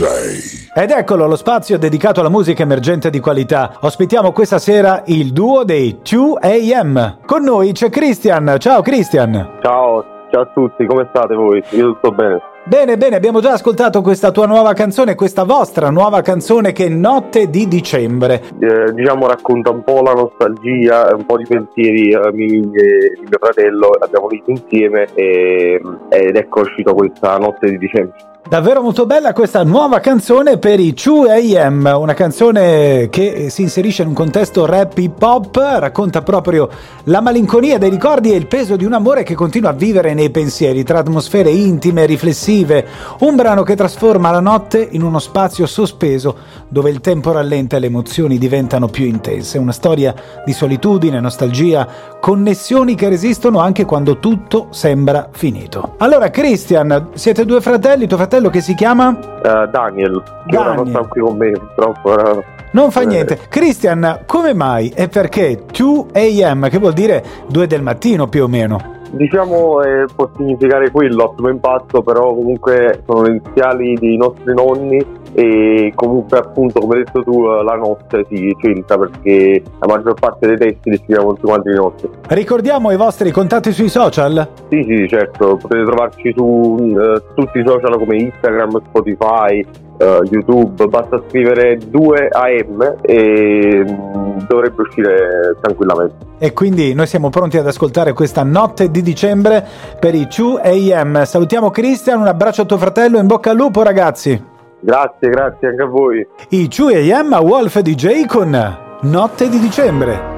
Ed eccolo lo spazio dedicato alla musica emergente di qualità. Ospitiamo questa sera il duo dei 2AM. Con noi c'è Christian. Ciao Christian. Ciao a tutti, come state voi? Io tutto bene. Bene, abbiamo già ascoltato questa tua nuova canzone, questa vostra nuova canzone che è Notte di dicembre. Diciamo racconta un po' la nostalgia, un po' di pensieri miei e di mio fratello, abbiamo visto insieme ed ecco uscito questa Notte di dicembre. Davvero molto bella questa nuova canzone per i 2AM, una canzone che si inserisce in un contesto rap hip hop, racconta proprio la malinconia dei ricordi e il peso di un amore che continua a vivere nei pensieri, tra atmosfere intime e riflessive, un brano che trasforma la notte in uno spazio sospeso dove il tempo rallenta e le emozioni diventano più intense, una storia di solitudine, nostalgia, connessioni che resistono anche quando tutto sembra finito. Allora Christian, siete due fratelli, tuo fratello che si chiama? Daniel, che ora non sta qui con me purtroppo. Non fa niente. Christian, come mai e perché 2AM, che vuol dire 2 del mattino più o meno? Diciamo può significare quello a primo impatto, però comunque sono le iniziali dei nostri nonni e comunque appunto come hai detto tu la notte si c'entra perché la maggior parte dei testi li scriviamo tutti quanti di notte. Ricordiamo i vostri contatti sui social? Sì, certo, potete trovarci su tutti i social come Instagram, Spotify, YouTube, basta scrivere 2AM e dovrebbe uscire tranquillamente. E quindi noi siamo pronti ad ascoltare questa Notte di dicembre per i 2AM. Salutiamo Christian, un abbraccio a tuo fratello, in bocca al lupo ragazzi. Grazie anche a voi. I 2AM a Wolf DJ con Notte di dicembre.